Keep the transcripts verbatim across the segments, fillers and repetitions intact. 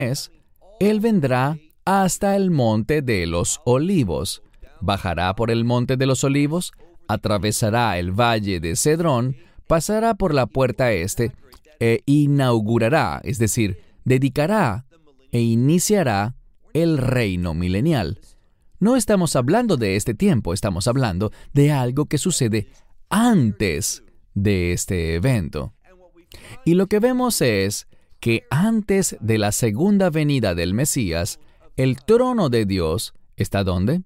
es, Él vendrá hasta el monte de los olivos. Bajará por el monte de los olivos, atravesará el valle de Cedrón, pasará por la puerta este e inaugurará, es decir, dedicará e iniciará el reino milenial. No estamos hablando de este tiempo, estamos hablando de algo que sucede antes de este evento. Y lo que vemos es que antes de la segunda venida del Mesías, el trono de Dios, ¿está dónde?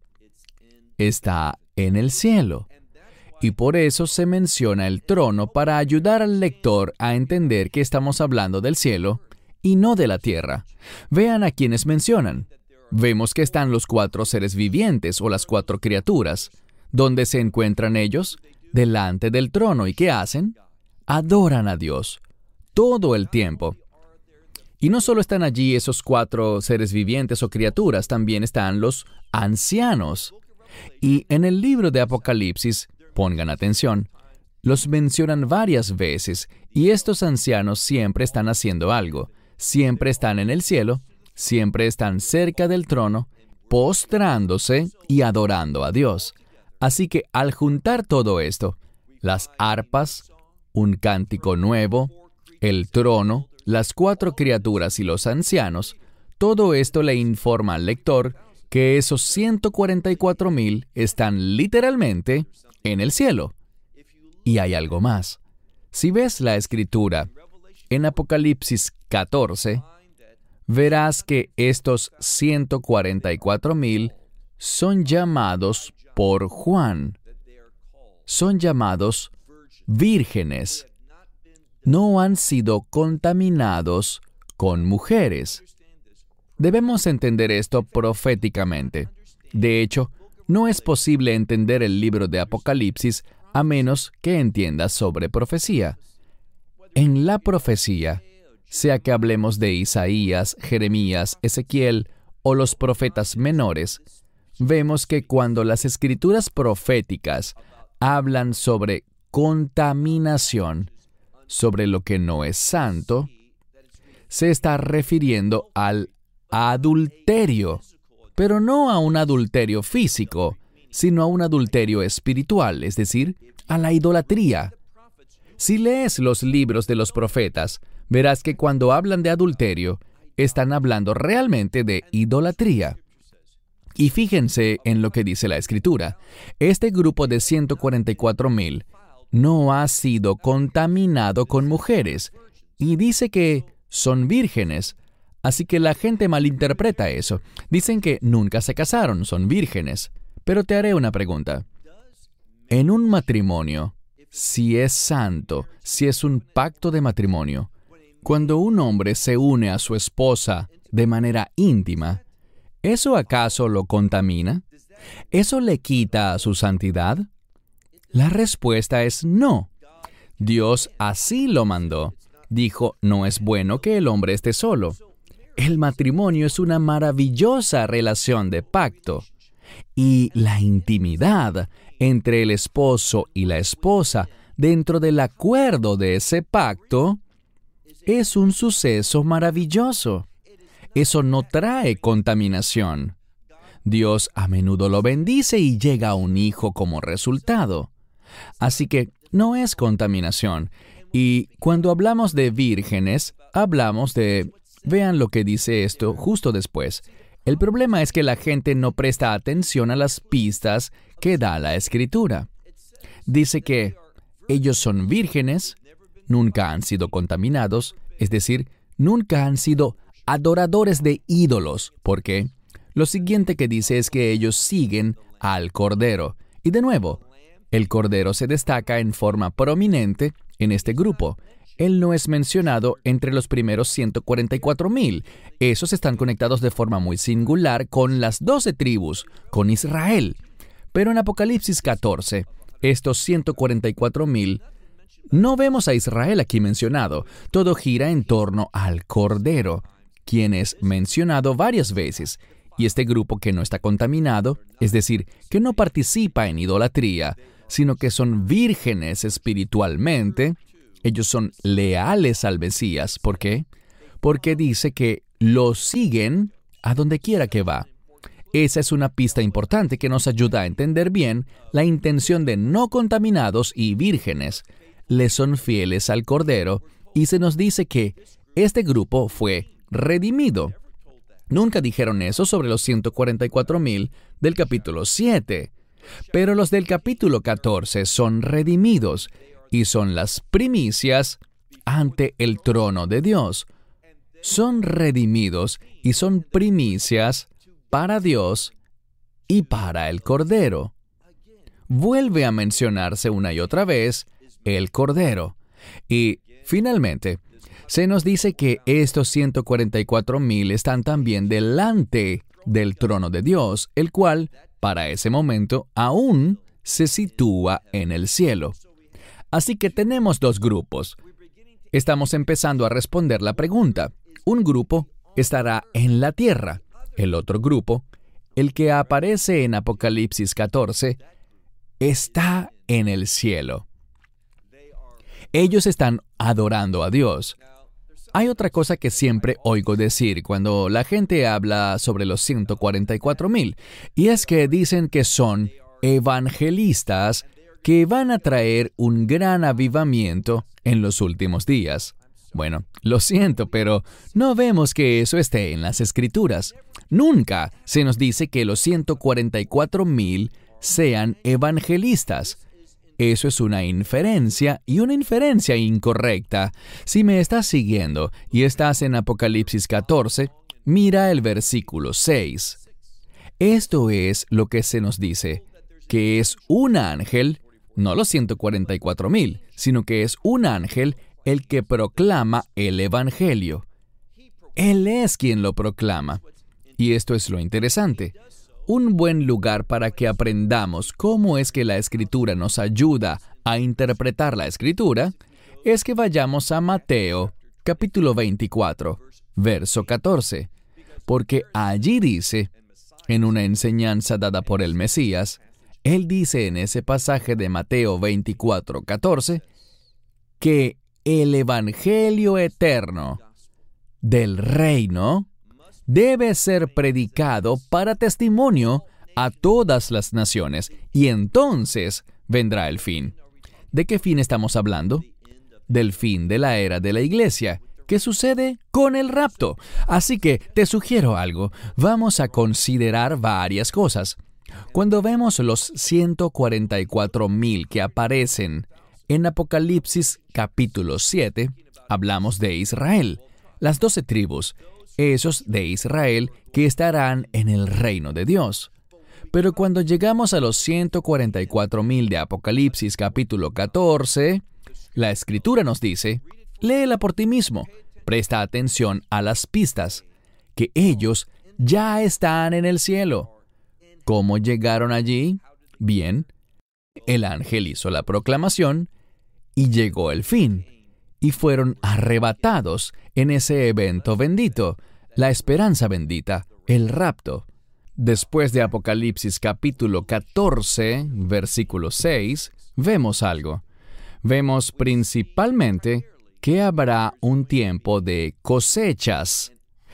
Está en el cielo. Y por eso se menciona el trono para ayudar al lector a entender que estamos hablando del cielo y no de la tierra. Vean a quienes mencionan. Vemos que están los cuatro seres vivientes o las cuatro criaturas. ¿Dónde se encuentran ellos? Delante del trono. ¿Y qué hacen? Adoran a Dios todo el tiempo. Y no solo están allí esos cuatro seres vivientes o criaturas, también están los ancianos. Y en el libro de Apocalipsis, pongan atención, los mencionan varias veces, y estos ancianos siempre están haciendo algo. Siempre están en el cielo, siempre están cerca del trono, postrándose y adorando a Dios. Así que al juntar todo esto, las arpas, un cántico nuevo, el trono, las cuatro criaturas y los ancianos, todo esto le informa al lector que esos ciento cuarenta y cuatro mil están literalmente en el cielo. Y hay algo más. Si ves la escritura en Apocalipsis catorce, verás que estos ciento cuarenta y cuatro mil son llamados por Juan. Son llamados vírgenes. No han sido contaminados con mujeres. Debemos entender esto proféticamente. De hecho, no es posible entender el libro de Apocalipsis a menos que entiendas sobre profecía. En la profecía, sea que hablemos de Isaías, Jeremías, Ezequiel o los profetas menores, vemos que cuando las escrituras proféticas hablan sobre contaminación, sobre lo que no es santo, se está refiriendo al adulterio, pero no a un adulterio físico, sino a un adulterio espiritual, es decir, a la idolatría. Si lees los libros de los profetas, verás que cuando hablan de adulterio, están hablando realmente de idolatría. Y fíjense en lo que dice la Escritura. Este grupo de ciento cuarenta y cuatro mil no ha sido contaminado con mujeres, y dice que son vírgenes. Así que la gente malinterpreta eso. Dicen que nunca se casaron, son vírgenes. Pero te haré una pregunta. En un matrimonio, si es santo, si es un pacto de matrimonio, cuando un hombre se une a su esposa de manera íntima, ¿eso acaso lo contamina? ¿Eso le quita su santidad? La respuesta es no. Dios así lo mandó. Dijo, no es bueno que el hombre esté solo. El matrimonio es una maravillosa relación de pacto. Y la intimidad entre el esposo y la esposa dentro del acuerdo de ese pacto es un suceso maravilloso. Eso no trae contaminación. Dios a menudo lo bendice y llega a un hijo como resultado. Así que no es contaminación. Y cuando hablamos de vírgenes, hablamos de... Vean lo que dice esto justo después. El problema es que la gente no presta atención a las pistas que da la Escritura. Dice que ellos son vírgenes, nunca han sido contaminados, es decir, nunca han sido adoradores de ídolos. ¿Por qué? Lo siguiente que dice es que ellos siguen al Cordero. Y de nuevo, el Cordero se destaca en forma prominente en este grupo. Él no es mencionado entre los primeros ciento cuarenta y cuatro mil. Esos están conectados de forma muy singular con las doce tribus, con Israel. Pero en Apocalipsis catorce, estos ciento cuarenta y cuatro mil, no vemos a Israel aquí mencionado. Todo gira en torno al Cordero, quien es mencionado varias veces. Y este grupo que no está contaminado, es decir, que no participa en idolatría, sino que son vírgenes espiritualmente, ellos son leales al Mesías. ¿Por qué? Porque dice que lo siguen a donde quiera que va. Esa es una pista importante que nos ayuda a entender bien la intención de no contaminados y vírgenes. Les son fieles al Cordero y se nos dice que este grupo fue redimido. Nunca dijeron eso sobre los ciento cuarenta y cuatro mil del capítulo siete. Pero los del capítulo catorce son redimidos y son las primicias ante el trono de Dios. Son redimidos y son primicias para Dios y para el Cordero. Vuelve a mencionarse una y otra vez el Cordero. Y, finalmente, se nos dice que estos ciento cuarenta y cuatro mil están también delante del trono de Dios, el cual, para ese momento, aún se sitúa en el cielo. Así que tenemos dos grupos. Estamos empezando a responder la pregunta. Un grupo estará en la tierra. El otro grupo, el que aparece en Apocalipsis catorce, está en el cielo. Ellos están adorando a Dios. Hay otra cosa que siempre oigo decir cuando la gente habla sobre los ciento cuarenta y cuatro mil, y es que dicen que son evangelistas que van a traer un gran avivamiento en los últimos días. Bueno, lo siento, pero no vemos que eso esté en las Escrituras. Nunca se nos dice que los ciento cuarenta y cuatro mil sean evangelistas. Eso es una inferencia y una inferencia incorrecta. Si me estás siguiendo y estás en Apocalipsis catorce, mira el versículo seis. Esto es lo que se nos dice, que es un ángel, no los ciento cuarenta y cuatro mil, sino que es un ángel el que proclama el Evangelio. Él es quien lo proclama. Y esto es lo interesante. Un buen lugar para que aprendamos cómo es que la Escritura nos ayuda a interpretar la Escritura es que vayamos a Mateo, capítulo veinticuatro, verso catorce, porque allí dice, en una enseñanza dada por el Mesías, él dice en ese pasaje de Mateo veinticuatro, catorce, que el Evangelio eterno del reino debe ser predicado para testimonio a todas las naciones, y entonces vendrá el fin. ¿De qué fin estamos hablando? Del fin de la era de la iglesia, que sucede con el rapto. Así que te sugiero algo. Vamos a considerar varias cosas. Cuando vemos los ciento cuarenta y cuatro mil que aparecen en Apocalipsis capítulo siete, hablamos de Israel, las doce tribus, esos de Israel que estarán en el reino de Dios. Pero cuando llegamos a los ciento cuarenta y cuatro mil de Apocalipsis capítulo catorce, la Escritura nos dice, léela por ti mismo, presta atención a las pistas, que ellos ya están en el cielo. ¿Cómo llegaron allí? Bien, el ángel hizo la proclamación y llegó el fin. Y fueron arrebatados en ese evento bendito, la esperanza bendita, el rapto. Después de Apocalipsis capítulo catorce, versículo seis, vemos algo. Vemos principalmente que habrá un tiempo de cosechas.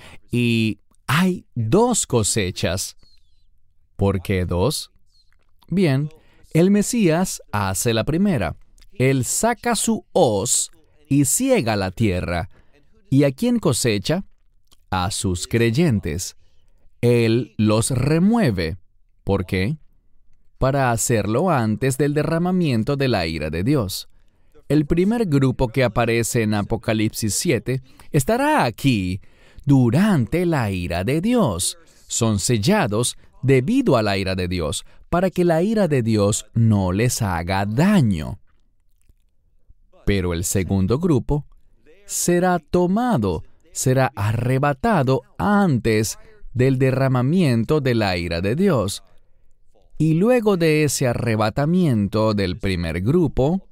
Y hay dos cosechas. ¿Por qué dos? Bien, el Mesías hace la primera. Él saca su hoz y ciega la tierra. ¿Y a quién cosecha? A sus creyentes. Él los remueve. ¿Por qué? Para hacerlo antes del derramamiento de la ira de Dios. El primer grupo que aparece en Apocalipsis siete estará aquí durante la ira de Dios. Son sellados debido a la ira de Dios, para que la ira de Dios no les haga daño. Pero el segundo grupo será tomado, será arrebatado antes del derramamiento de la ira de Dios. Y luego de ese arrebatamiento del primer grupo,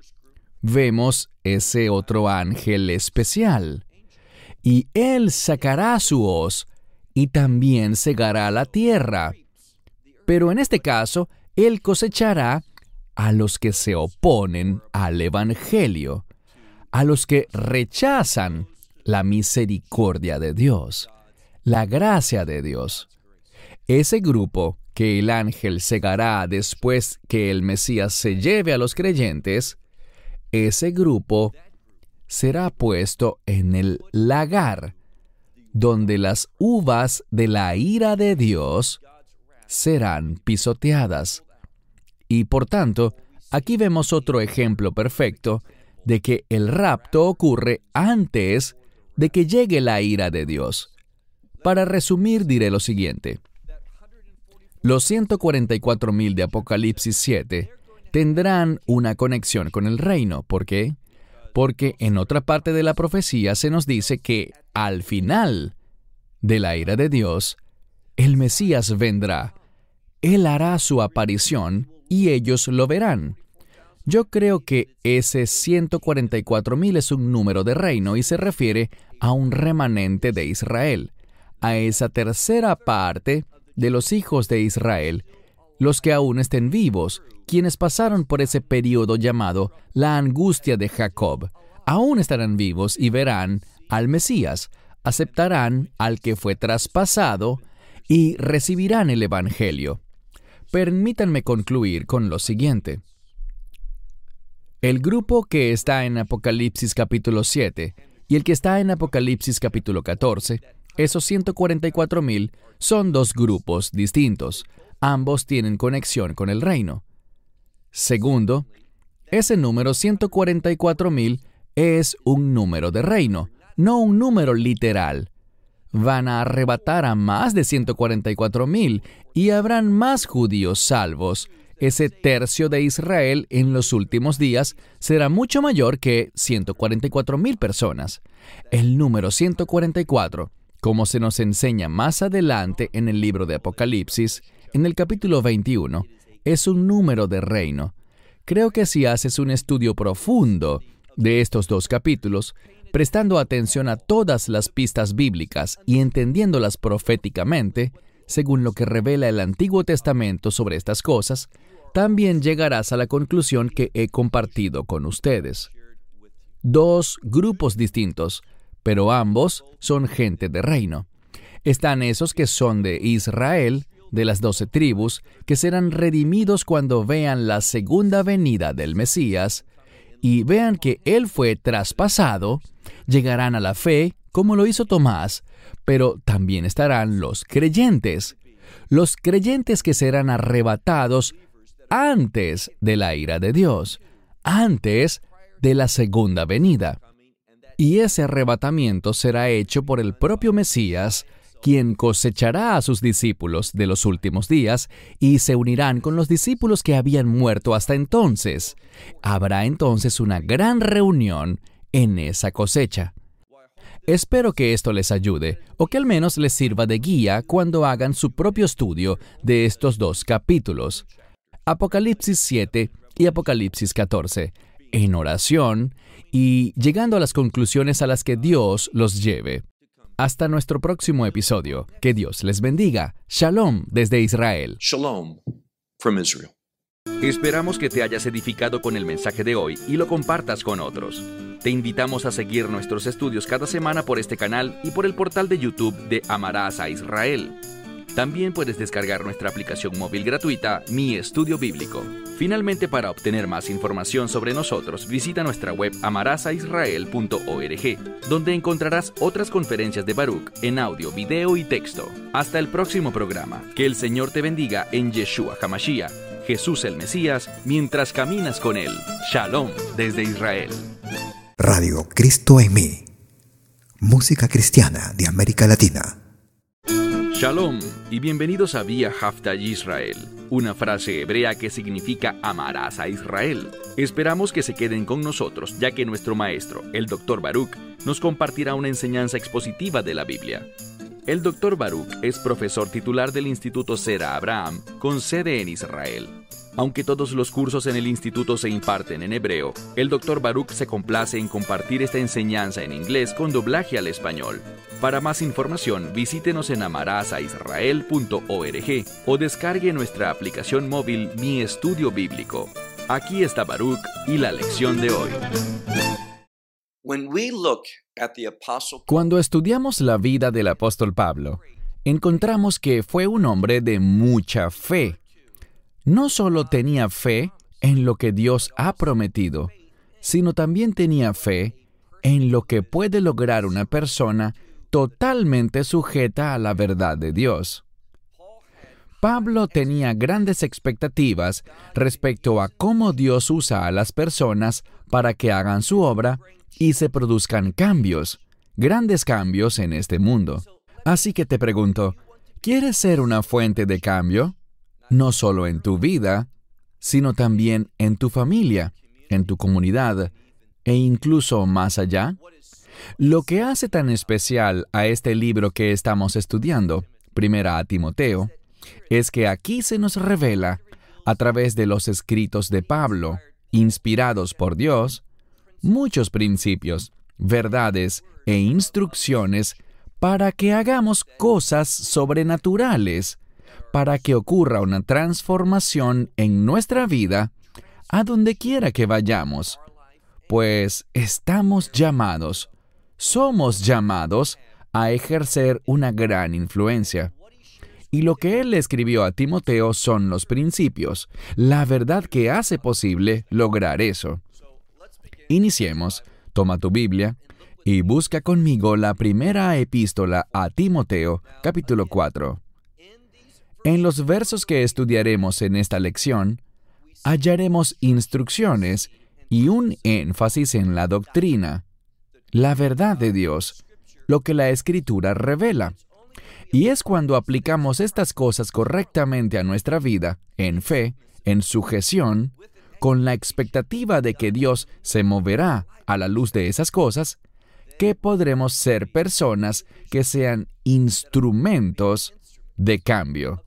vemos ese otro ángel especial. Y él sacará su hoz y también segará la tierra. Pero en este caso, él cosechará a los que se oponen al Evangelio, a los que rechazan la misericordia de Dios. la gracia de Dios. Ese grupo que el ángel cegará después que el Mesías se lleve a los creyentes, ese grupo será puesto en el lagar, donde las uvas de la ira de Dios serán pisoteadas. Y por tanto, aquí vemos otro ejemplo perfecto de que el rapto ocurre antes de que llegue la ira de Dios. Para resumir, diré lo siguiente. Los ciento cuarenta y cuatro mil de Apocalipsis siete tendrán una conexión con el reino. ¿Por qué? Porque en otra parte de la profecía se nos dice que al final de la ira de Dios, el Mesías vendrá. Él hará su aparición y ellos lo verán. Yo creo que ese ciento cuarenta y cuatro mil es un número de reino y se refiere a un remanente de Israel, a esa tercera parte de los hijos de Israel, los que aún estén vivos, quienes pasaron por ese periodo llamado la angustia de Jacob. Aún estarán vivos y verán al Mesías, aceptarán al que fue traspasado y recibirán el Evangelio. Permítanme concluir con lo siguiente. El grupo que está en Apocalipsis capítulo siete y el que está en Apocalipsis capítulo catorce, esos ciento cuarenta y cuatro mil, son dos grupos distintos. Ambos tienen conexión con el reino. Segundo, ese número ciento cuarenta y cuatro mil es un número de reino, no un número literal. Van a arrebatar a más de ciento cuarenta y cuatro mil y habrán más judíos salvos. Ese tercio de Israel en los últimos días será mucho mayor que ciento cuarenta y cuatro mil personas. El número ciento cuarenta y cuatro, como se nos enseña más adelante en el libro de Apocalipsis, en el capítulo veintiuno, es un número de reino. Creo que si haces un estudio profundo de estos dos capítulos, prestando atención a todas las pistas bíblicas y entendiéndolas proféticamente, según lo que revela el Antiguo Testamento sobre estas cosas, también llegarás a la conclusión que he compartido con ustedes. Dos grupos distintos, pero ambos son gente de reino. Están esos que son de Israel, de las doce tribus, que serán redimidos cuando vean la segunda venida del Mesías y vean que Él fue traspasado, llegarán a la fe, como lo hizo Tomás, pero también estarán los creyentes, los creyentes que serán arrebatados antes de la ira de Dios, antes de la segunda venida. Y ese arrebatamiento será hecho por el propio Mesías, quien cosechará a sus discípulos de los últimos días y se unirán con los discípulos que habían muerto hasta entonces. Habrá entonces una gran reunión en esa cosecha. Espero que esto les ayude, o que al menos les sirva de guía cuando hagan su propio estudio de estos dos capítulos, Apocalipsis siete y Apocalipsis catorce, en oración y llegando a las conclusiones a las que Dios los lleve. Hasta nuestro próximo episodio. Que Dios les bendiga. Shalom desde Israel. Shalom from Israel. Esperamos que te hayas edificado con el mensaje de hoy y lo compartas con otros. Te invitamos a seguir nuestros estudios cada semana por este canal y por el portal de YouTube de Amarás a Israel. También puedes descargar nuestra aplicación móvil gratuita, Mi Estudio Bíblico. Finalmente, para obtener más información sobre nosotros, visita nuestra web amarás a israel punto org, donde encontrarás otras conferencias de Baruch en audio, video y texto. Hasta el próximo programa. Que el Señor te bendiga en Yeshua HaMashiach, Jesús el Mesías, mientras caminas con Él. Shalom desde Israel. Radio Cristo en mí. Música cristiana de América Latina. Shalom y bienvenidos a Vía Haftaj Israel, una frase hebrea que significa amarás a Israel. Esperamos que se queden con nosotros, ya que nuestro maestro, el doctor Baruch, nos compartirá una enseñanza expositiva de la Biblia. El doctor Baruch es profesor titular del Instituto Zera Abraham, con sede en Israel. Aunque todos los cursos en el instituto se imparten en hebreo, el doctor Baruch se complace en compartir esta enseñanza en inglés con doblaje al español. Para más información, visítenos en amarás a israel punto org o descargue nuestra aplicación móvil Mi Estudio Bíblico. Aquí está Baruch y la lección de hoy. When we look at the Apostle Paul, Cuando estudiamos la vida del apóstol Pablo, encontramos que fue un hombre de mucha fe. No solo tenía fe en lo que Dios ha prometido, sino también tenía fe en lo que puede lograr una persona totalmente sujeta a la verdad de Dios. Pablo tenía grandes expectativas respecto a cómo Dios usa a las personas para que hagan su obra y se produzcan cambios, grandes cambios en este mundo. Así que te pregunto, ¿quieres ser una fuente de cambio? No solo en tu vida, sino también en tu familia, en tu comunidad e incluso más allá. Lo que hace tan especial a este libro que estamos estudiando, Primera a Timoteo, es que aquí se nos revela, a través de los escritos de Pablo, inspirados por Dios, muchos principios, verdades e instrucciones para que hagamos cosas sobrenaturales, para que ocurra una transformación en nuestra vida a donde quiera que vayamos, pues estamos llamados, somos llamados a ejercer una gran influencia. Y lo que él escribió a Timoteo son los principios, la verdad que hace posible lograr eso. Iniciemos, toma tu Biblia y busca conmigo la primera epístola a Timoteo, capítulo cuatro. En los versos que estudiaremos en esta lección, hallaremos instrucciones y un énfasis en la doctrina, la verdad de Dios, lo que la Escritura revela. Y es cuando aplicamos estas cosas correctamente a nuestra vida, en fe, en sujeción, con la expectativa de que Dios se moverá a la luz de esas cosas, que podremos ser personas que sean instrumentos de cambio.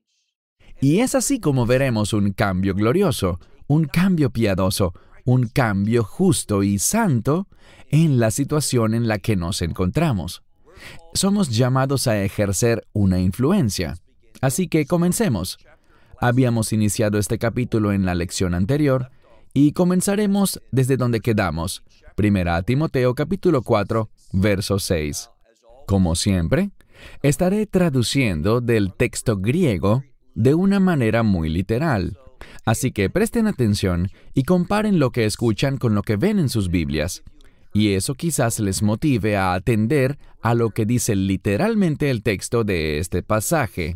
Y es así como veremos un cambio glorioso, un cambio piadoso, un cambio justo y santo en la situación en la que nos encontramos. Somos llamados a ejercer una influencia. Así que comencemos. Habíamos iniciado este capítulo en la lección anterior y comenzaremos desde donde quedamos. Primera a Timoteo capítulo cuatro, verso seis. Como siempre, estaré traduciendo del texto griego de una manera muy literal. Así que presten atención y comparen lo que escuchan con lo que ven en sus Biblias. Y eso quizás les motive a atender a lo que dice literalmente el texto de este pasaje.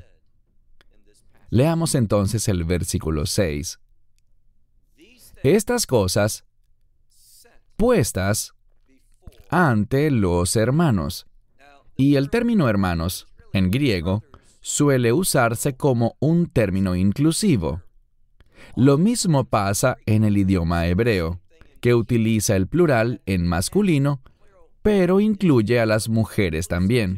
Leamos entonces el versículo seis. Estas cosas puestas ante los hermanos. Y el término hermanos, en griego, suele usarse como un término inclusivo. Lo mismo pasa en el idioma hebreo, que utiliza el plural en masculino, pero incluye a las mujeres también.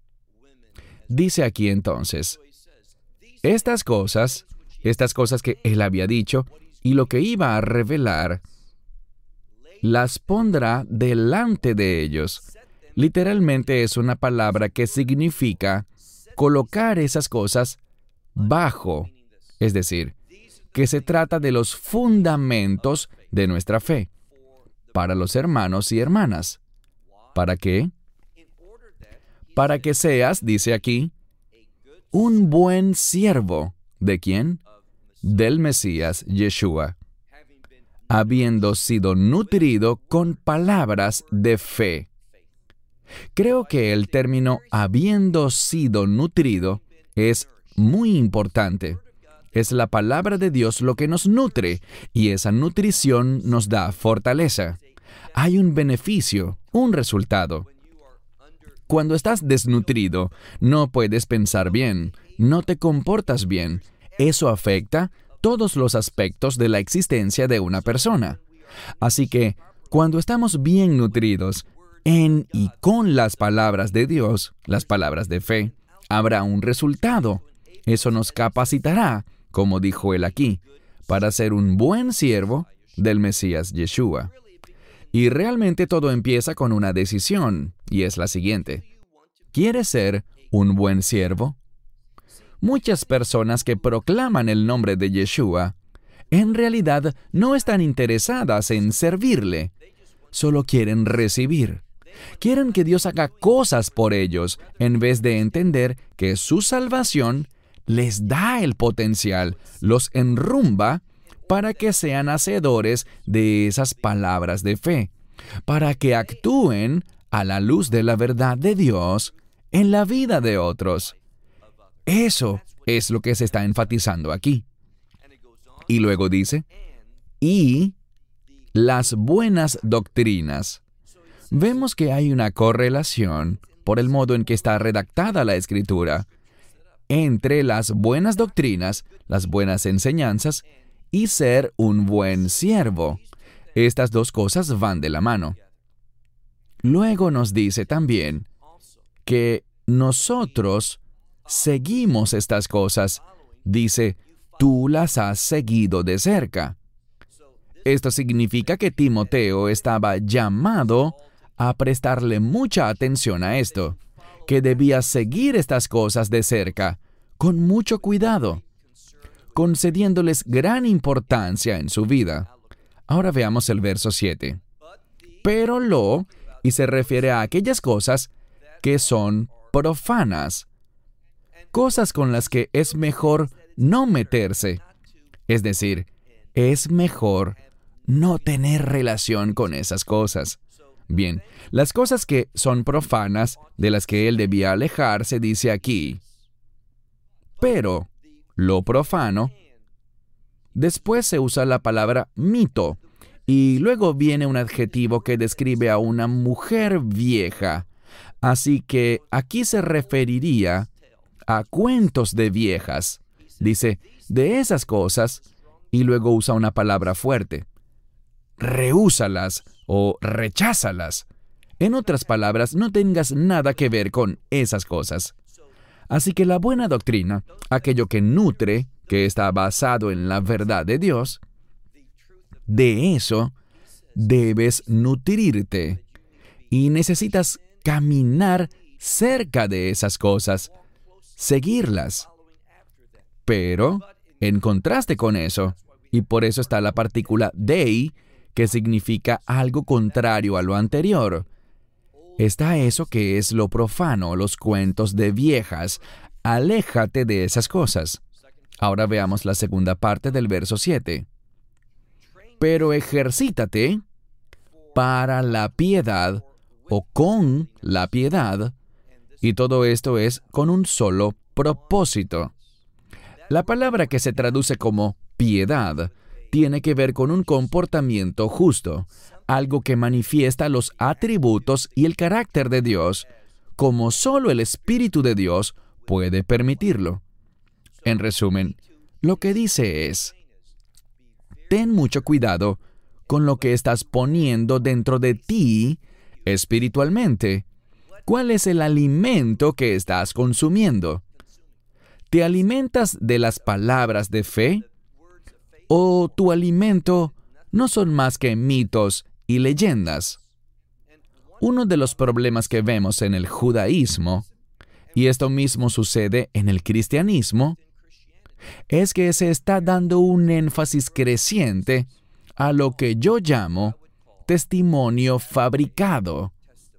Dice aquí entonces, estas cosas, estas cosas que él había dicho y lo que iba a revelar, las pondrá delante de ellos. Literalmente es una palabra que significa colocar esas cosas bajo, es decir, que se trata de los fundamentos de nuestra fe, para los hermanos y hermanas. ¿Para qué? Para que seas, dice aquí, un buen siervo. ¿De quién? Del Mesías Yeshua, habiendo sido nutrido con palabras de fe. Creo que el término habiendo sido nutrido es muy importante. Es la palabra de Dios lo que nos nutre, y esa nutrición nos da fortaleza. Hay un beneficio, un resultado. Cuando estás desnutrido, no puedes pensar bien, no te comportas bien. Eso afecta todos los aspectos de la existencia de una persona. Así que, cuando estamos bien nutridos en y con las palabras de Dios, las palabras de fe, habrá un resultado. Eso nos capacitará, como dijo él aquí, para ser un buen siervo del Mesías Yeshua. Y realmente todo empieza con una decisión, y es la siguiente. ¿Quieres ser un buen siervo? Muchas personas que proclaman el nombre de Yeshua, en realidad no están interesadas en servirle. solo quieren recibir. Quieren que Dios haga cosas por ellos, en vez de entender que su salvación les da el potencial, los enrumba para que sean hacedores de esas palabras de fe, para que actúen a la luz de la verdad de Dios en la vida de otros. Eso es lo que se está enfatizando aquí. Y luego dice, y las buenas doctrinas. Vemos que hay una correlación, por el modo en que está redactada la Escritura, entre las buenas doctrinas, las buenas enseñanzas, y ser un buen siervo. Estas dos cosas van de la mano. Luego nos dice también que nosotros seguimos estas cosas. Dice, tú las has seguido de cerca. Esto significa que Timoteo estaba llamado a prestarle mucha atención a esto, que debía seguir estas cosas de cerca, con mucho cuidado, concediéndoles gran importancia en su vida. Ahora veamos el verso siete. Pero lo, y se refiere a aquellas cosas que son profanas, cosas con las que es mejor no meterse. Es decir, es mejor no tener relación con esas cosas. Bien, las cosas que son profanas, de las que él debía alejarse, dice aquí. Pero lo profano, después se usa la palabra mito, y luego viene un adjetivo que describe a una mujer vieja. Así que aquí se referiría a cuentos de viejas. Dice, de esas cosas, y luego usa una palabra fuerte. Rehúsalas o recházalas. En otras palabras, no tengas nada que ver con esas cosas. Así que la buena doctrina, aquello que nutre, que está basado en la verdad de Dios, de eso debes nutrirte. Y necesitas caminar cerca de esas cosas, seguirlas. Pero, en contraste con eso, y por eso está la partícula dei, que significa algo contrario a lo anterior, está eso que es lo profano, los cuentos de viejas. Aléjate de esas cosas. Ahora veamos la segunda parte del verso siete. Pero ejercítate para la piedad, o con la piedad, y todo esto es con un solo propósito. La palabra que se traduce como piedad tiene que ver con un comportamiento justo, algo que manifiesta los atributos y el carácter de Dios, como solo el Espíritu de Dios puede permitirlo. En resumen, lo que dice es, ten mucho cuidado con lo que estás poniendo dentro de ti espiritualmente. ¿Cuál es el alimento que estás consumiendo? ¿Te alimentas de las palabras de fe? ¿O tu alimento no son más que mitos y leyendas? Uno de los problemas que vemos en el judaísmo, y esto mismo sucede en el cristianismo, es que se está dando un énfasis creciente a lo que yo llamo testimonio fabricado.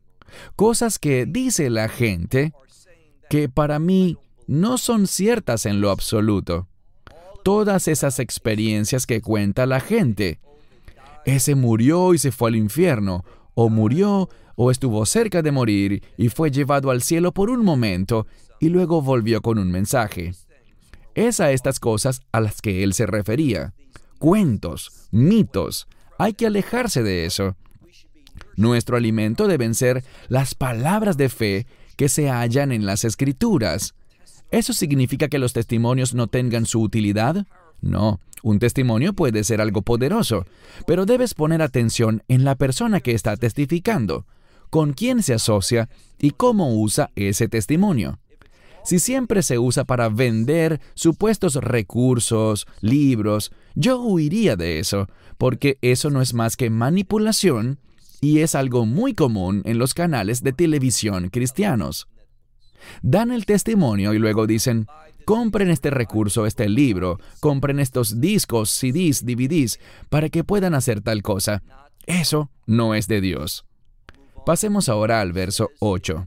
Cosas que dice la gente que para mí no son ciertas en lo absoluto. Todas esas experiencias que cuenta la gente. Ese murió y se fue al infierno, o murió o estuvo cerca de morir y fue llevado al cielo por un momento y luego volvió con un mensaje. Es a estas cosas a las que él se refería. Cuentos, mitos. Hay que alejarse de eso. Nuestro alimento deben ser las palabras de fe que se hallan en las Escrituras. ¿Eso significa que los testimonios no tengan su utilidad? No, un testimonio puede ser algo poderoso, pero debes poner atención en la persona que está testificando, con quién se asocia y cómo usa ese testimonio. Si siempre se usa para vender supuestos recursos, libros, yo huiría de eso, porque eso no es más que manipulación y es algo muy común en los canales de televisión cristianos. Dan el testimonio y luego dicen, compren este recurso, este libro, compren estos discos, C Ds, D V Ds, para que puedan hacer tal cosa. Eso no es de Dios. Pasemos ahora al verso ocho.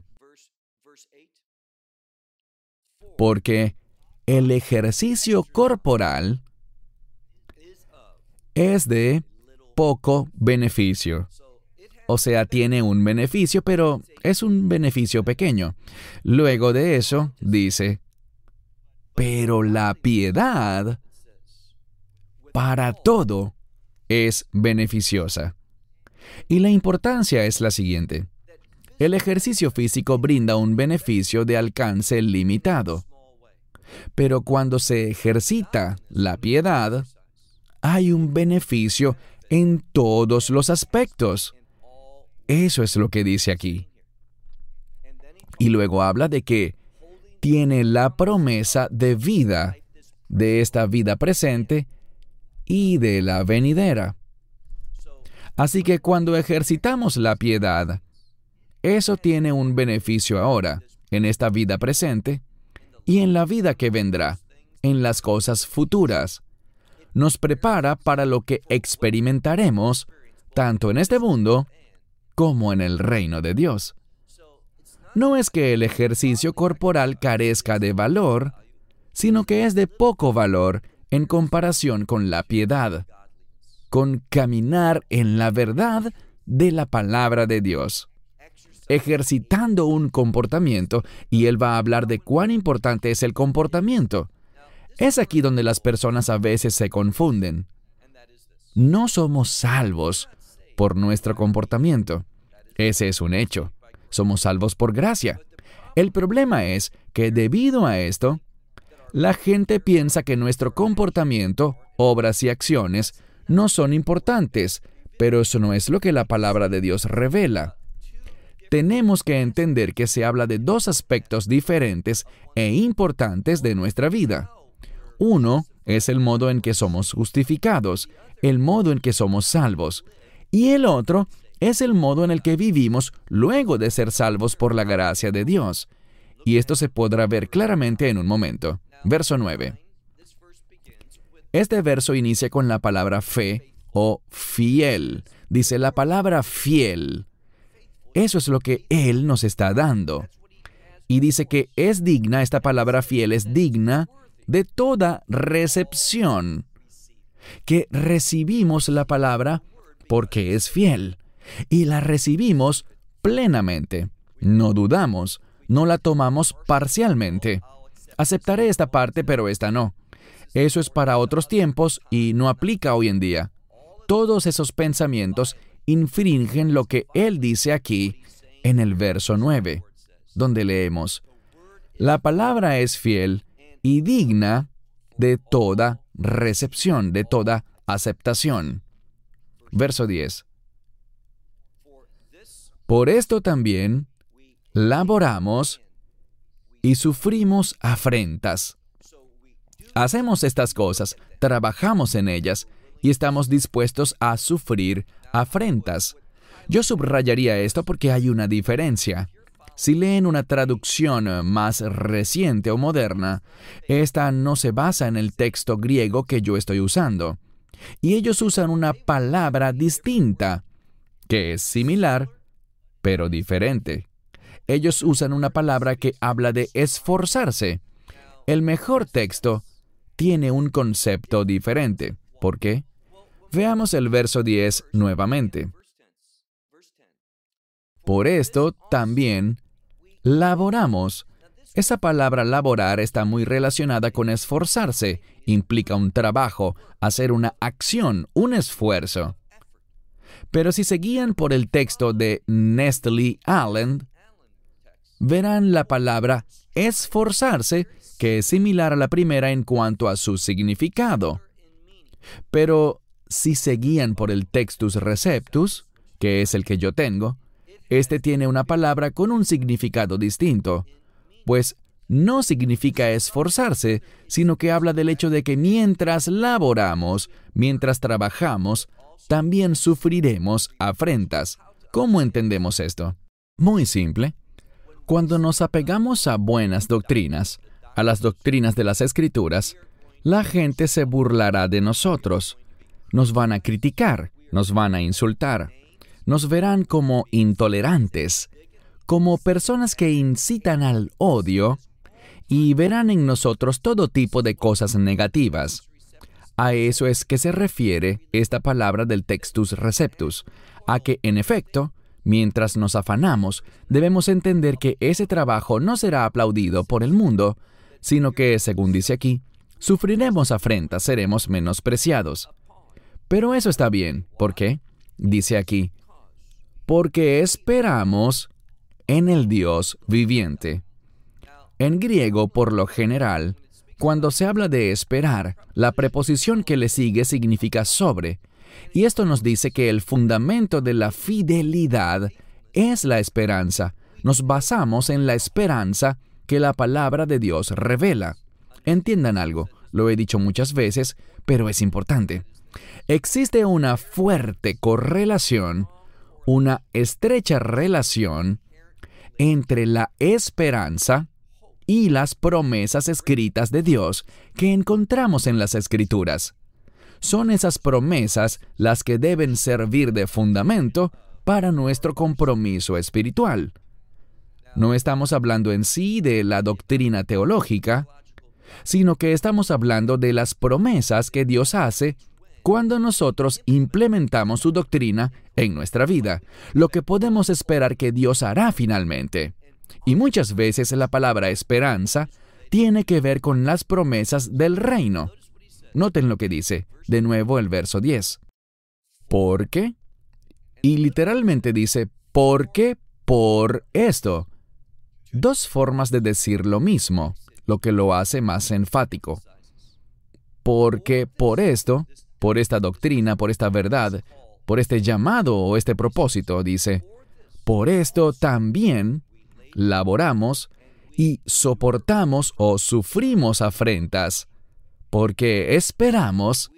Porque el ejercicio corporal es de poco beneficio. O sea, tiene un beneficio, pero es un beneficio pequeño. Luego de eso, dice, pero la piedad para todo es beneficiosa. Y la importancia es la siguiente. El ejercicio físico brinda un beneficio de alcance limitado. Pero cuando se ejercita la piedad, hay un beneficio en todos los aspectos. Eso es lo que dice aquí. Y luego habla de que tiene la promesa de vida, de esta vida presente y de la venidera. Así que cuando ejercitamos la piedad, eso tiene un beneficio ahora, en esta vida presente y en la vida que vendrá, en las cosas futuras. Nos prepara para lo que experimentaremos, tanto en este mundo como en el reino de Dios. No es que el ejercicio corporal carezca de valor, sino que es de poco valor en comparación con la piedad, con caminar en la verdad de la palabra de Dios, ejercitando un comportamiento, y él va a hablar de cuán importante es el comportamiento. Es aquí donde las personas a veces se confunden. No somos salvos por nuestro comportamiento. Ese es un hecho. Somos salvos por gracia. El problema es que debido a esto, la gente piensa que nuestro comportamiento, obras y acciones no son importantes, pero eso no es lo que la palabra de Dios revela. Tenemos que entender que se habla de dos aspectos diferentes e importantes de nuestra vida. Uno es el modo en que somos justificados, el modo en que somos salvos, y el otro es el modo en el que vivimos luego de ser salvos por la gracia de Dios. Y esto se podrá ver claramente en un momento. Verso nueve. Este verso inicia con la palabra fe o fiel. Dice la palabra fiel. Eso es lo que Él nos está dando. Y dice que es digna, esta palabra fiel es digna de toda recepción. Que recibimos la palabra porque es fiel. Y la recibimos plenamente. No dudamos, no la tomamos parcialmente. Aceptaré esta parte, pero esta no. Eso es para otros tiempos y no aplica hoy en día. Todos esos pensamientos infringen lo que él dice aquí en el verso nueve, donde leemos: la palabra es fiel y digna de toda recepción, de toda aceptación. Verso diez. Por esto también laboramos y sufrimos afrentas. Hacemos estas cosas, trabajamos en ellas y estamos dispuestos a sufrir afrentas. Yo subrayaría esto porque hay una diferencia. Si leen una traducción más reciente o moderna, esta no se basa en el texto griego que yo estoy usando. Y ellos usan una palabra distinta, que es similar, pero diferente. Ellos usan una palabra que habla de esforzarse. El mejor texto tiene un concepto diferente. ¿Por qué? Veamos el verso diez nuevamente. Por esto también laboramos. Esa palabra laborar está muy relacionada con esforzarse. Implica un trabajo, hacer una acción, un esfuerzo. Pero si se guían por el texto de Nestle Allen, verán la palabra esforzarse, que es similar a la primera en cuanto a su significado. Pero si se guían por el Textus Receptus, que es el que yo tengo, este tiene una palabra con un significado distinto, pues no significa esforzarse, sino que habla del hecho de que mientras laboramos, mientras trabajamos, también sufriremos afrentas. ¿Cómo entendemos esto? Muy simple. Cuando nos apegamos a buenas doctrinas, a las doctrinas de las Escrituras, la gente se burlará de nosotros. Nos van a criticar, nos van a insultar, nos verán como intolerantes, como personas que incitan al odio, y verán en nosotros todo tipo de cosas negativas. A eso es que se refiere esta palabra del Textus Receptus, a que, en efecto, mientras nos afanamos, debemos entender que ese trabajo no será aplaudido por el mundo, sino que, según dice aquí, sufriremos afrentas, seremos menospreciados. Pero eso está bien. ¿Por qué? Dice aquí, porque esperamos en el Dios viviente. En griego, por lo general, cuando se habla de esperar, la preposición que le sigue significa sobre, y esto nos dice que el fundamento de la fidelidad es la esperanza. Nos basamos en la esperanza que la palabra de Dios revela. Entiendan algo, lo he dicho muchas veces, pero es importante. Existe una fuerte correlación, una estrecha relación entre la esperanza y las promesas escritas de Dios que encontramos en las Escrituras. Son esas promesas las que deben servir de fundamento para nuestro compromiso espiritual. No estamos hablando en sí de la doctrina teológica, sino que estamos hablando de las promesas que Dios hace cuando nosotros implementamos su doctrina en nuestra vida, lo que podemos esperar que Dios hará finalmente. Y muchas veces la palabra esperanza tiene que ver con las promesas del reino. Noten lo que dice, de nuevo el verso diez. ¿Por qué? Y literalmente dice, ¿por qué por esto? Dos formas de decir lo mismo, lo que lo hace más enfático. Porque por esto, por esta doctrina, por esta verdad, por este llamado o este propósito, dice, por esto también laboramos y soportamos o sufrimos afrentas, porque esperamos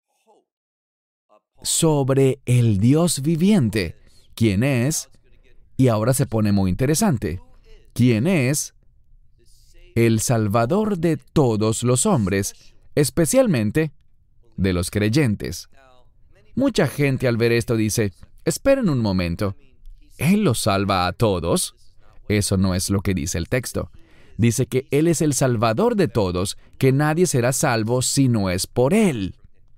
sobre el Dios viviente, quien es, y ahora se pone muy interesante, quien es el Salvador de todos los hombres, especialmente de los creyentes. Mucha gente al ver esto dice, esperen un momento, ¿Él los salva a todos? Eso no es lo que dice el texto. Dice que Él es el Salvador de todos, que nadie será salvo si no es por Él.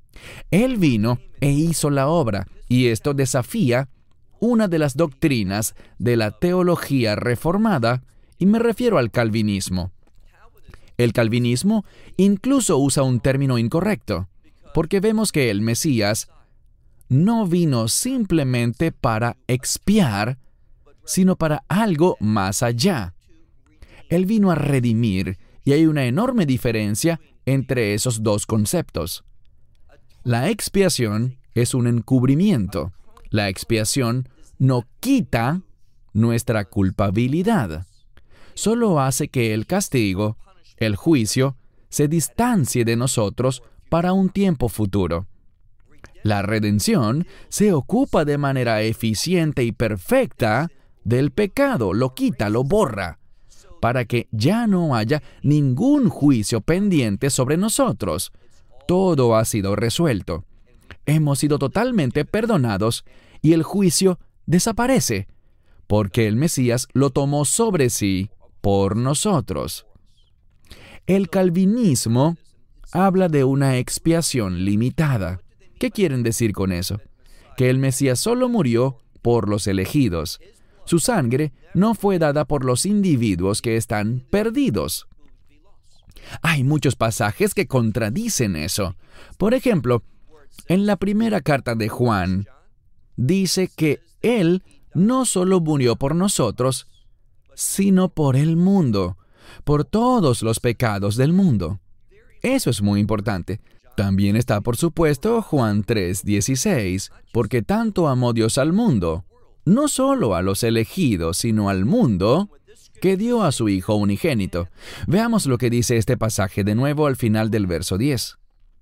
Él vino e hizo la obra, y esto desafía una de las doctrinas de la teología reformada, y me refiero al calvinismo. El calvinismo incluso usa un término incorrecto, porque vemos que el Mesías no vino simplemente para expiar, sino para algo más allá. Él vino a redimir, y hay una enorme diferencia entre esos dos conceptos. La expiación es un encubrimiento. La expiación no quita nuestra culpabilidad. Solo hace que el castigo, el juicio, se distancie de nosotros para un tiempo futuro. La redención se ocupa de manera eficiente y perfecta del pecado, lo quita, lo borra, para que ya no haya ningún juicio pendiente sobre nosotros. Todo ha sido resuelto. Hemos sido totalmente perdonados y el juicio desaparece, porque el Mesías lo tomó sobre sí por nosotros. El calvinismo habla de una expiación limitada. ¿Qué quieren decir con eso? Que el Mesías solo murió por los elegidos. Su sangre no fue dada por los individuos que están perdidos. Hay muchos pasajes que contradicen eso. Por ejemplo, en la primera carta de Juan, dice que Él no solo murió por nosotros, sino por el mundo, por todos los pecados del mundo. Eso es muy importante. También está, por supuesto, Juan tres dieciséis, porque tanto amó Dios al mundo, no solo a los elegidos, sino al mundo, que dio a su Hijo unigénito. Veamos lo que dice este pasaje de nuevo al final del verso diez.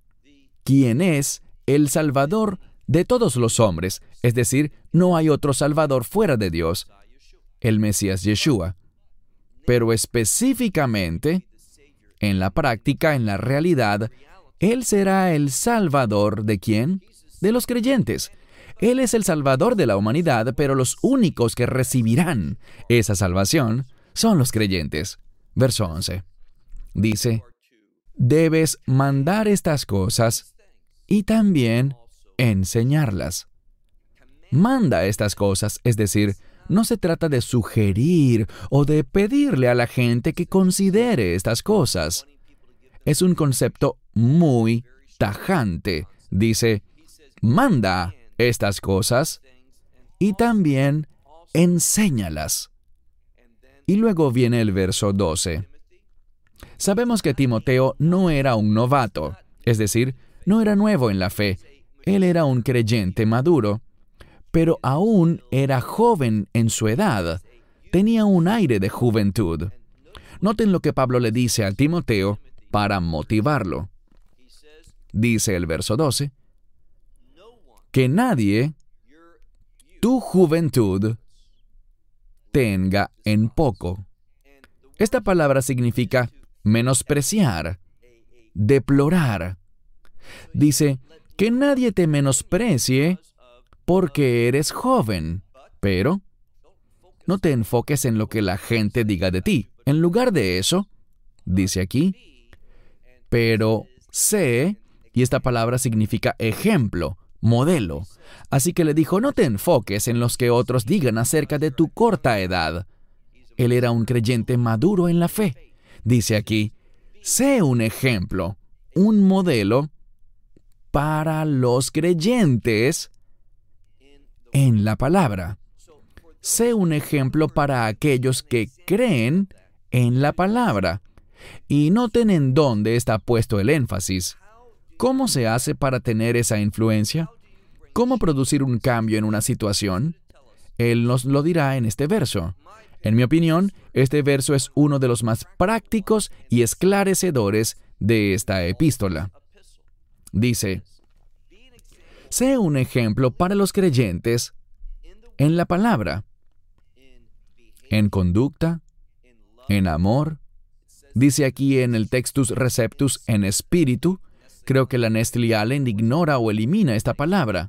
Quien es el Salvador de todos los hombres, es decir, no hay otro Salvador fuera de Dios, el Mesías Yeshua. Pero específicamente, en la práctica, en la realidad, Él será el Salvador ¿de quién? De los creyentes. Él es el Salvador de la humanidad, pero los únicos que recibirán esa salvación son los creyentes. Verso once. Dice, debes mandar estas cosas y también enseñarlas. Manda estas cosas, es decir, no se trata de sugerir o de pedirle a la gente que considere estas cosas. Es un concepto muy tajante. Dice, manda estas cosas y también enséñalas. Y luego viene el verso doce. Sabemos que Timoteo no era un novato, es decir, no era nuevo en la fe. Él era un creyente maduro, pero aún era joven en su edad. Tenía un aire de juventud. Noten lo que Pablo le dice a Timoteo para motivarlo. Dice el verso doce, que nadie tu juventud tenga en poco. Esta palabra significa menospreciar, deplorar. Dice, que nadie te menosprecie porque eres joven, pero no te enfoques en lo que la gente diga de ti. En lugar de eso, dice aquí, pero sé, y esta palabra significa ejemplo, modelo. Así que le dijo, no te enfoques en los que otros digan acerca de tu corta edad. Él era un creyente maduro en la fe. Dice aquí, sé un ejemplo, un modelo para los creyentes en la palabra. Sé un ejemplo para aquellos que creen en la palabra. Y noten en dónde está puesto el énfasis. ¿Cómo se hace para tener esa influencia? ¿Cómo producir un cambio en una situación? Él nos lo dirá en este verso. En mi opinión, este verso es uno de los más prácticos y esclarecedores de esta epístola. Dice, sé un ejemplo para los creyentes en la palabra, en conducta, en amor. Dice aquí en el Textus Receptus, en espíritu. Creo que la Nestle Allen ignora o elimina esta palabra.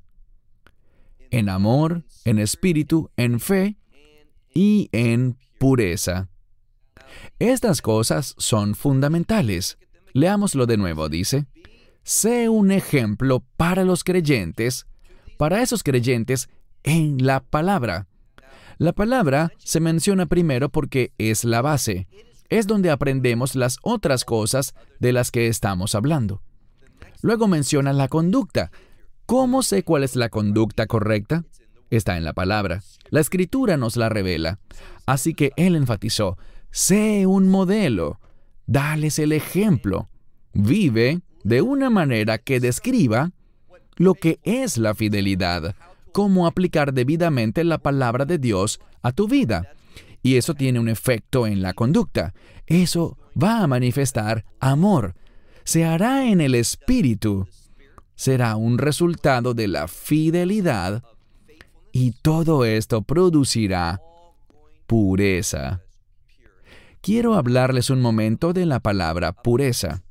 En amor, en espíritu, en fe y en pureza. Estas cosas son fundamentales. Leámoslo de nuevo, dice. Sé un ejemplo para los creyentes, para esos creyentes en la palabra. La palabra se menciona primero porque es la base. Es donde aprendemos las otras cosas de las que estamos hablando. Luego menciona la conducta. ¿Cómo sé cuál es la conducta correcta? Está en la palabra. La Escritura nos la revela. Así que él enfatizó, sé un modelo, dales el ejemplo. Vive de una manera que describa lo que es la fidelidad, cómo aplicar debidamente la palabra de Dios a tu vida. Y eso tiene un efecto en la conducta. Eso va a manifestar amor. Se hará en el espíritu. Será un resultado de la fidelidad. Y todo esto producirá pureza. Quiero hablarles un momento de la palabra pureza.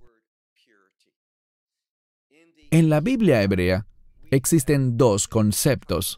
En la Biblia hebrea existen dos conceptos,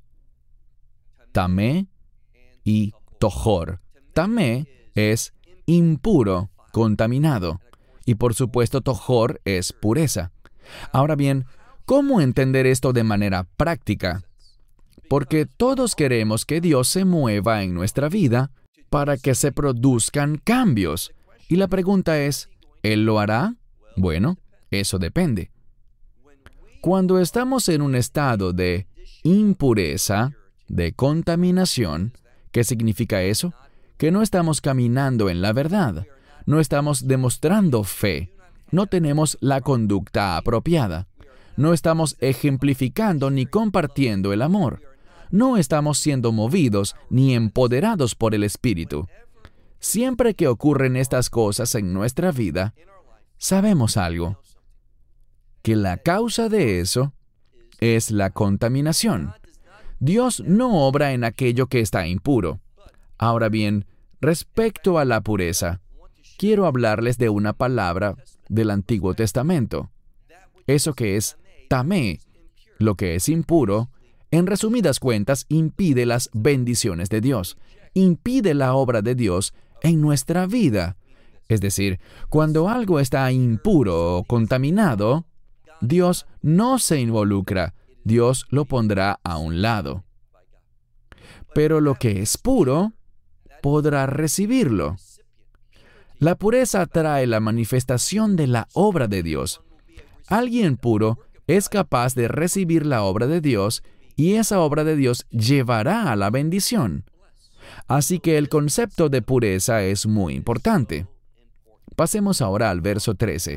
tamé y tojor. Tamé es impuro, contaminado, y por supuesto tojor es pureza. Ahora bien, ¿cómo entender esto de manera práctica? Porque todos queremos que Dios se mueva en nuestra vida para que se produzcan cambios. Y la pregunta es, ¿Él lo hará? Bueno, eso depende. Cuando estamos en un estado de impureza, de contaminación, ¿qué significa eso? Que no estamos caminando en la verdad, no estamos demostrando fe, no tenemos la conducta apropiada, no estamos ejemplificando ni compartiendo el amor, no estamos siendo movidos ni empoderados por el Espíritu. Siempre que ocurren estas cosas en nuestra vida, sabemos algo, que la causa de eso es la contaminación. Dios no obra en aquello que está impuro. Ahora bien, respecto a la pureza, quiero hablarles de una palabra del Antiguo Testamento. Eso que es tamé, lo que es impuro, en resumidas cuentas, impide las bendiciones de Dios, impide la obra de Dios en nuestra vida. Es decir, cuando algo está impuro o contaminado, Dios no se involucra, Dios lo pondrá a un lado. Pero lo que es puro, podrá recibirlo. La pureza trae la manifestación de la obra de Dios. Alguien puro es capaz de recibir la obra de Dios y esa obra de Dios llevará a la bendición. Así que el concepto de pureza es muy importante. Pasemos ahora al verso trece.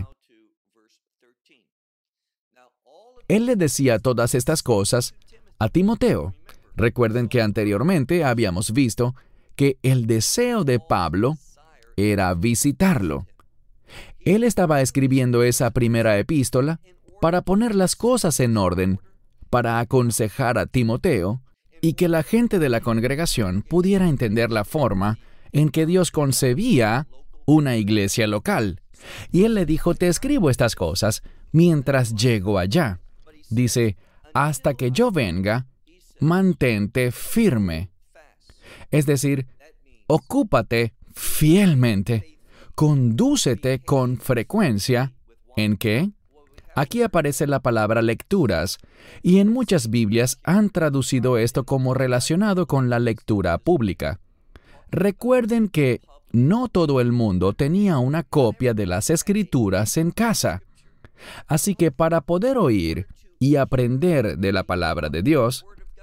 Él le decía todas estas cosas a Timoteo. Recuerden que anteriormente habíamos visto que el deseo de Pablo era visitarlo. Él estaba escribiendo esa primera epístola para poner las cosas en orden, para aconsejar a Timoteo y que la gente de la congregación pudiera entender la forma en que Dios concebía una iglesia local. Y él le dijo, te escribo estas cosas mientras llego allá. Dice, hasta que yo venga, mantente firme. Es decir, ocúpate fielmente, condúcete con frecuencia. ¿En qué? Aquí aparece la palabra lecturas, y en muchas Biblias han traducido esto como relacionado con la lectura pública. Recuerden que no todo el mundo tenía una copia de las Escrituras en casa. Así que para poder oír y aprender de la palabra de Dios,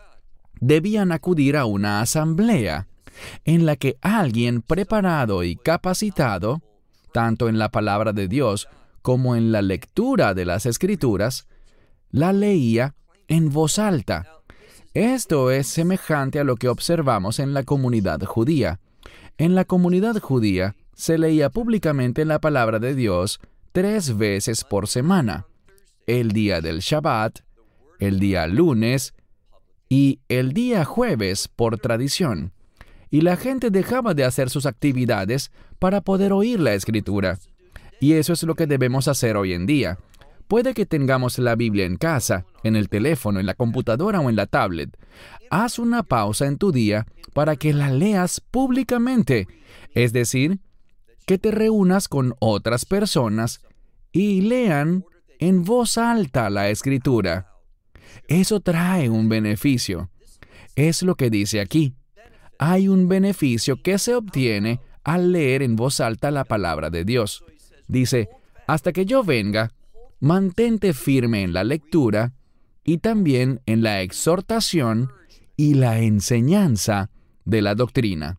debían acudir a una asamblea en la que alguien preparado y capacitado, tanto en la palabra de Dios como en la lectura de las Escrituras, la leía en voz alta. Esto es semejante a lo que observamos en la comunidad judía. En la comunidad judía se leía públicamente la palabra de Dios tres veces por semana: el día del Shabbat, el día lunes y el día jueves por tradición. Y la gente dejaba de hacer sus actividades para poder oír la Escritura. Y eso es lo que debemos hacer hoy en día. Puede que tengamos la Biblia en casa, en el teléfono, en la computadora o en la tablet. Haz una pausa en tu día para que la leas públicamente. Es decir, que te reúnas con otras personas y lean en voz alta la Escritura. Eso trae un beneficio. Es lo que dice aquí. Hay un beneficio que se obtiene al leer en voz alta la palabra de Dios. Dice, hasta que yo venga, mantente firme en la lectura y también en la exhortación y la enseñanza de la doctrina.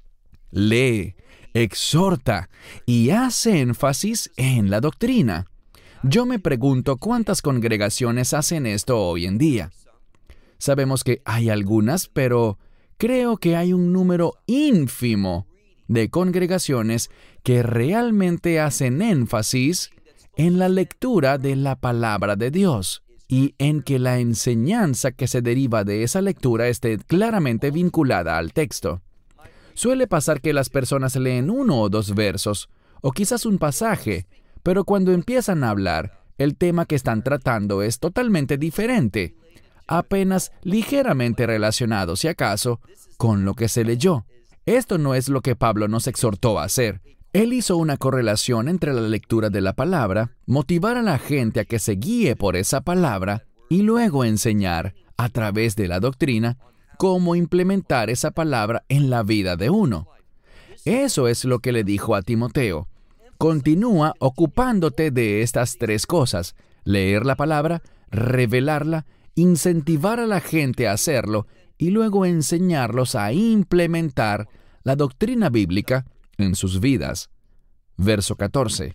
Lee, exhorta y hace énfasis en la doctrina. Yo me pregunto cuántas congregaciones hacen esto hoy en día. Sabemos que hay algunas, pero creo que hay un número ínfimo de congregaciones que realmente hacen énfasis en la lectura de la palabra de Dios y en que la enseñanza que se deriva de esa lectura esté claramente vinculada al texto. Suele pasar que las personas leen uno o dos versos, o quizás un pasaje, pero cuando empiezan a hablar, el tema que están tratando es totalmente diferente, apenas ligeramente relacionado, si acaso, con lo que se leyó. Esto no es lo que Pablo nos exhortó a hacer. Él hizo una correlación entre la lectura de la palabra, motivar a la gente a que se guíe por esa palabra y luego enseñar, a través de la doctrina, cómo implementar esa palabra en la vida de uno. Eso es lo que le dijo a Timoteo. Continúa ocupándote de estas tres cosas: leer la palabra, revelarla, incentivar a la gente a hacerlo y luego enseñarlos a implementar la doctrina bíblica en sus vidas. Verso catorce.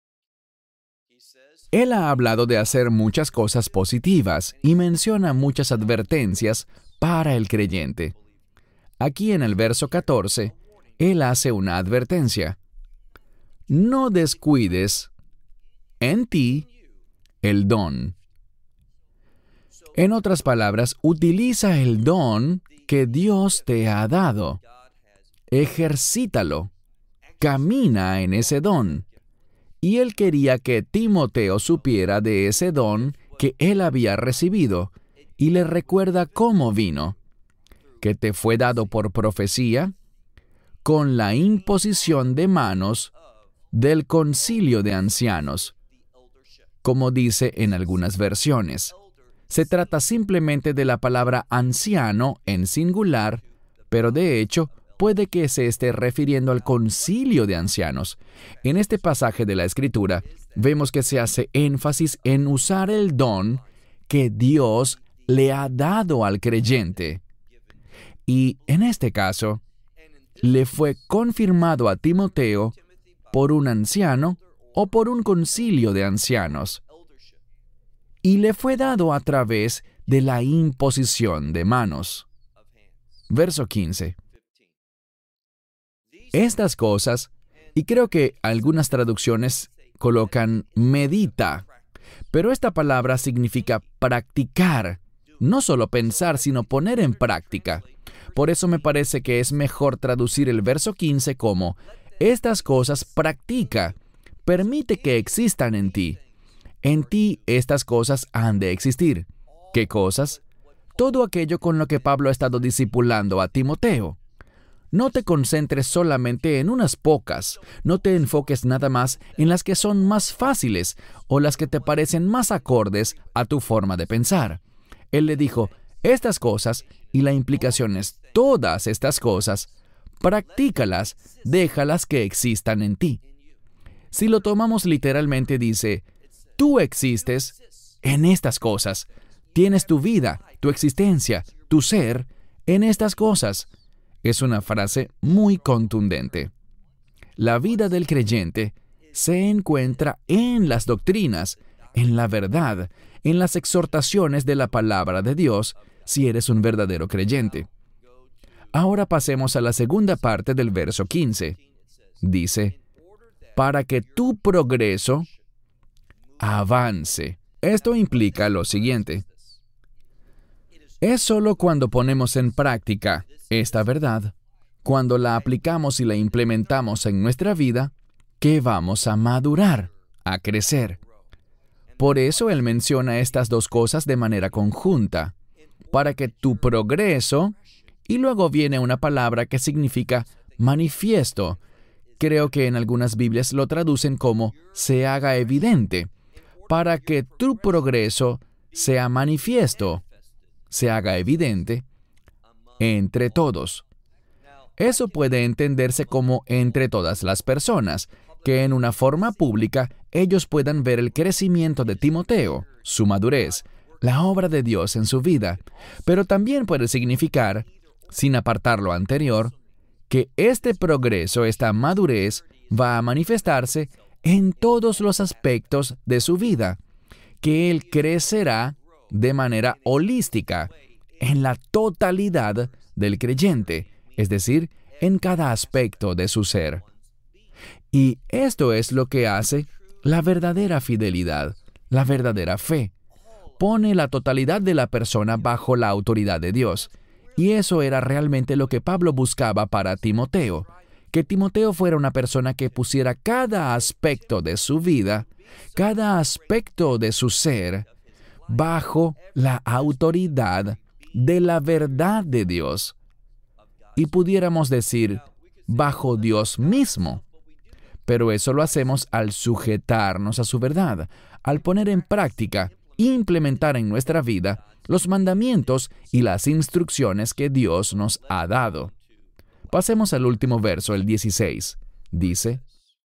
Él ha hablado de hacer muchas cosas positivas y menciona muchas advertencias para el creyente. Aquí en el verso catorce, él hace una advertencia. No descuides en ti el don. En otras palabras, utiliza el don que Dios te ha dado. Ejercítalo. Camina en ese don. Y él quería que Timoteo supiera de ese don que él había recibido y le recuerda cómo vino, que te fue dado por profecía, con la imposición de manos del concilio de ancianos, como dice en algunas versiones. Se trata simplemente de la palabra anciano en singular, pero de hecho puede que se esté refiriendo al concilio de ancianos. En este pasaje de la Escritura, vemos que se hace énfasis en usar el don que Dios le ha dado al creyente. Y en este caso, le fue confirmado a Timoteo por un anciano o por un concilio de ancianos. Y le fue dado a través de la imposición de manos. Verso quince. Estas cosas, y creo que algunas traducciones colocan medita, pero esta palabra significa practicar, no solo pensar, sino poner en práctica. Por eso me parece que es mejor traducir el verso quince como, estas cosas practica, permite que existan en ti. En ti estas cosas han de existir. ¿Qué cosas? Todo aquello con lo que Pablo ha estado discipulando a Timoteo. No te concentres solamente en unas pocas, no te enfoques nada más en las que son más fáciles o las que te parecen más acordes a tu forma de pensar. Él le dijo, estas cosas, y la implicación es todas estas cosas, practícalas, déjalas que existan en ti. Si lo tomamos literalmente, dice, tú existes en estas cosas, tienes tu vida, tu existencia, tu ser en estas cosas. Es una frase muy contundente. La vida del creyente se encuentra en las doctrinas, en la verdad, en las exhortaciones de la palabra de Dios, si eres un verdadero creyente. Ahora pasemos a la segunda parte del verso quince. Dice, para que tu progreso avance. Esto implica lo siguiente. Es solo cuando ponemos en práctica esta verdad, cuando la aplicamos y la implementamos en nuestra vida, que vamos a madurar, a crecer. Por eso Él menciona estas dos cosas de manera conjunta, para que tu progreso, y luego viene una palabra que significa manifiesto. Creo que en algunas Biblias lo traducen como se haga evidente, para que tu progreso sea manifiesto, se haga evidente entre todos. Eso puede entenderse como entre todas las personas, que en una forma pública ellos puedan ver el crecimiento de Timoteo, su madurez, la obra de Dios en su vida, pero también puede significar, sin apartar lo anterior, que este progreso, esta madurez, va a manifestarse en todos los aspectos de su vida, que él crecerá de manera holística, en la totalidad del creyente, es decir, en cada aspecto de su ser. Y esto es lo que hace la verdadera fidelidad, la verdadera fe. Pone la totalidad de la persona bajo la autoridad de Dios. Y eso era realmente lo que Pablo buscaba para Timoteo, que Timoteo fuera una persona que pusiera cada aspecto de su vida, cada aspecto de su ser, bajo la autoridad de la verdad de Dios. Y pudiéramos decir, bajo Dios mismo. Pero eso lo hacemos al sujetarnos a su verdad, al poner en práctica e implementar en nuestra vida los mandamientos y las instrucciones que Dios nos ha dado. Pasemos al último verso, el dieciséis. Dice,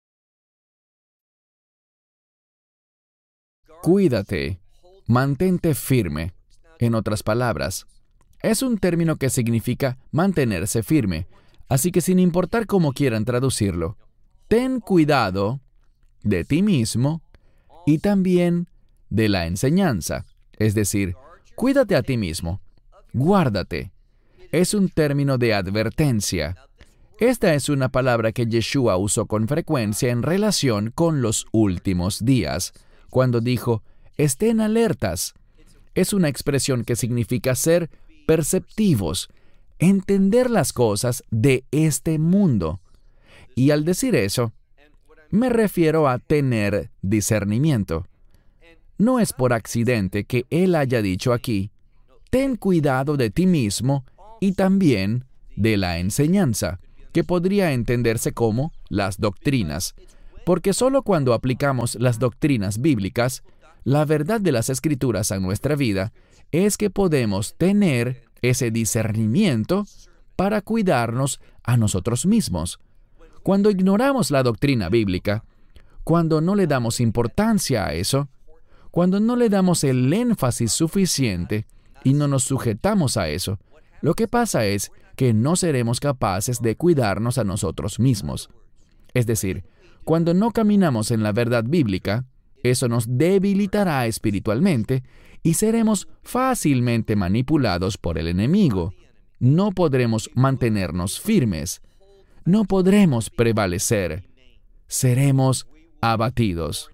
cuídate, mantente firme. En otras palabras, es un término que significa mantenerse firme, así que sin importar cómo quieran traducirlo, ten cuidado de ti mismo y también de la enseñanza, es decir, cuídate a ti mismo, guárdate. Es un término de advertencia. Esta es una palabra que Yeshua usó con frecuencia en relación con los últimos días, cuando dijo, estén alertas. Es una expresión que significa ser perceptivos, entender las cosas de este mundo. Y al decir eso, me refiero a tener discernimiento. No es por accidente que él haya dicho aquí, ten cuidado de ti mismo y también de la enseñanza, que podría entenderse como las doctrinas, porque solo cuando aplicamos las doctrinas bíblicas, la verdad de las Escrituras a nuestra vida, es que podemos tener ese discernimiento para cuidarnos a nosotros mismos. Cuando ignoramos la doctrina bíblica, cuando no le damos importancia a eso, cuando no le damos el énfasis suficiente y no nos sujetamos a eso, lo que pasa es que no seremos capaces de cuidarnos a nosotros mismos. Es decir, cuando no caminamos en la verdad bíblica, eso nos debilitará espiritualmente y seremos fácilmente manipulados por el enemigo. No podremos mantenernos firmes. No podremos prevalecer. Seremos abatidos.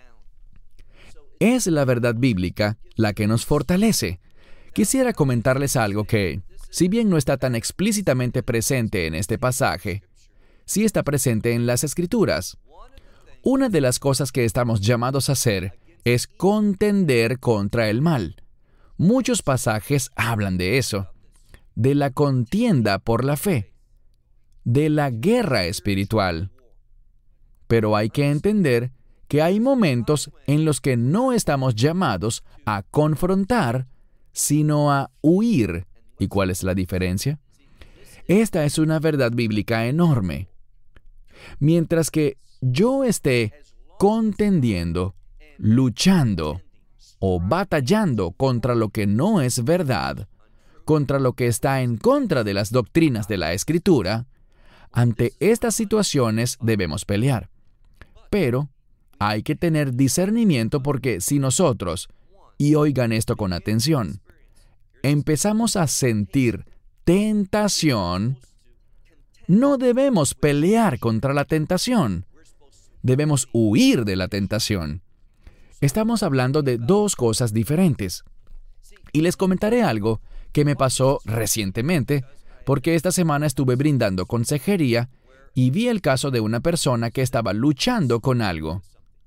Es la verdad bíblica la que nos fortalece. Quisiera comentarles algo que, si bien no está tan explícitamente presente en este pasaje, sí está presente en las Escrituras. Una de las cosas que estamos llamados a hacer es contender contra el mal. Muchos pasajes hablan de eso, de la contienda por la fe, de la guerra espiritual. Pero hay que entender que hay momentos en los que no estamos llamados a confrontar, sino a huir. ¿Y cuál es la diferencia? Esta es una verdad bíblica enorme. Mientras que yo esté contendiendo, luchando o batallando contra lo que no es verdad, contra lo que está en contra de las doctrinas de la Escritura, ante estas situaciones debemos pelear. Pero hay que tener discernimiento porque si nosotros, y oigan esto con atención, empezamos a sentir tentación, no debemos pelear contra la tentación. Debemos huir de la tentación. Estamos hablando de dos cosas diferentes. Y les comentaré algo que me pasó recientemente, porque esta semana estuve brindando consejería y vi el caso de una persona que estaba luchando con algo.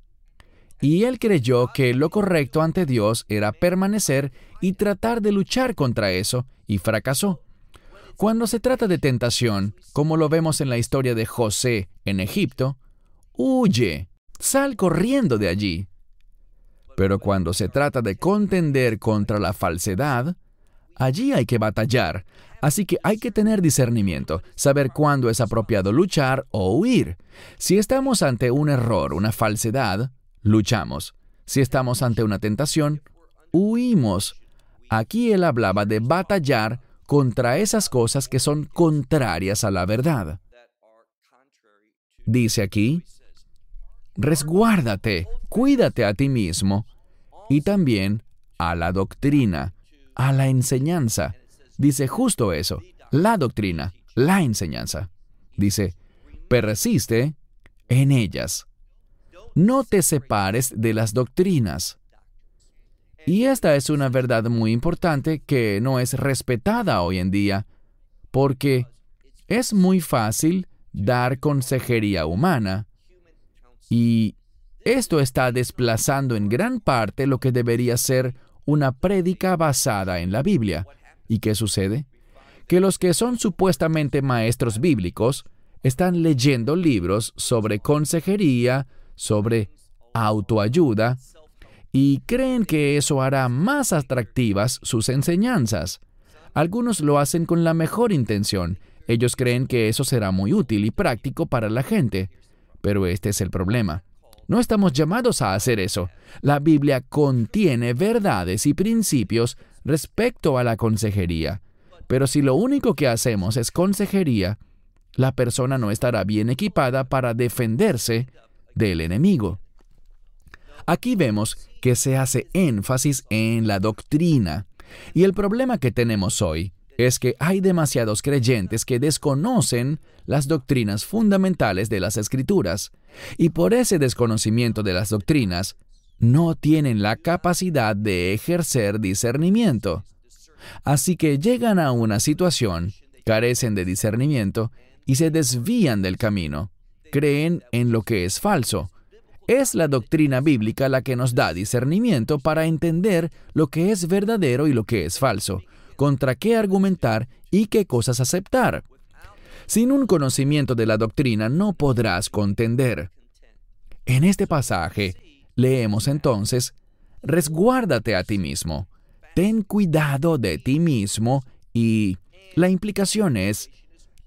Y él creyó que lo correcto ante Dios era permanecer y tratar de luchar contra eso, y fracasó. Cuando se trata de tentación, como lo vemos en la historia de José en Egipto, huye, sal corriendo de allí. Pero cuando se trata de contender contra la falsedad, allí hay que batallar. Así que hay que tener discernimiento, saber cuándo es apropiado luchar o huir. Si estamos ante un error, una falsedad, luchamos. Si estamos ante una tentación, huimos. Aquí él hablaba de batallar contra esas cosas que son contrarias a la verdad. Dice aquí, resguárdate, cuídate a ti mismo y también a la doctrina, a la enseñanza. Dice justo eso, la doctrina, la enseñanza. Dice, persiste en ellas. No te separes de las doctrinas. Y esta es una verdad muy importante que no es respetada hoy en día, porque es muy fácil dar consejería humana, y esto está desplazando en gran parte lo que debería ser una prédica basada en la Biblia. ¿Y qué sucede? Que los que son supuestamente maestros bíblicos están leyendo libros sobre consejería, sobre autoayuda, y creen que eso hará más atractivas sus enseñanzas. Algunos lo hacen con la mejor intención. Ellos creen que eso será muy útil y práctico para la gente. Pero este es el problema. No estamos llamados a hacer eso. La Biblia contiene verdades y principios respecto a la consejería. Pero si lo único que hacemos es consejería, la persona no estará bien equipada para defenderse del enemigo. Aquí vemos que se hace énfasis en la doctrina. Y el problema que tenemos hoy es que hay demasiados creyentes que desconocen las doctrinas fundamentales de las Escrituras. Y por ese desconocimiento de las doctrinas, no tienen la capacidad de ejercer discernimiento. Así que llegan a una situación, carecen de discernimiento y se desvían del camino. Creen en lo que es falso. Es la doctrina bíblica la que nos da discernimiento para entender lo que es verdadero y lo que es falso, contra qué argumentar y qué cosas aceptar. Sin un conocimiento de la doctrina no podrás contender. En este pasaje, leemos entonces, resguárdate a ti mismo, ten cuidado de ti mismo y la implicación es,